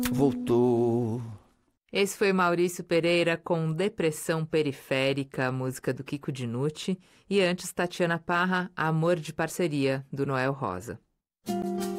Voltou. Esse foi Maurício Pereira com Depressão Periférica, a música do Kiko Dinucci, e antes Tatiana Parra, Amor de Parceria, do Noel Rosa.